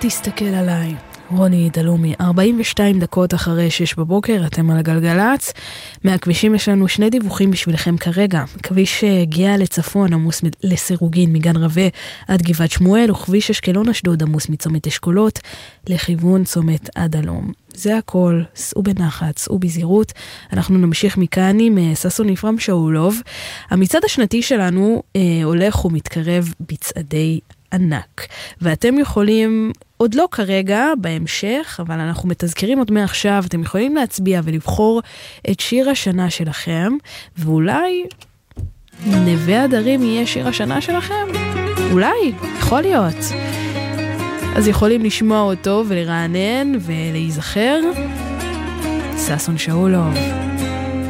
תסתכל עליי. רוני דלומי, 42 דקות אחרי 6 בבוקר, אתם על הגלגלץ. מהכבישים יש לנו שני דיווחים בשבילכם כרגע. כביש הגיע לצפון עמוס לסירוגין מגן רווה עד גבעת שמואל, וכביש אשקלון אשדוד עמוס מצומת אשכולות לכיוון צומת עד הלום. זה הכל, סעו בנחת, סעו בזהירות. אנחנו נמשיך מכאן עם ששון יפרם שאולוב. המצעד השנתי שלנו הולך ומתקרב בצעדי ענק, ואתם יכולים, עוד לא כרגע, בהמשך, אבל אנחנו מתזכירים עוד מעכשיו, אתם יכולים להצביע ולבחור את שיר השנה שלכם, ואולי נווה הדרים יהיה שיר השנה שלכם? אולי, יכול להיות. אז יכולים לשמוע אותו ולרענן ולהיזכר. ששון שאולוב.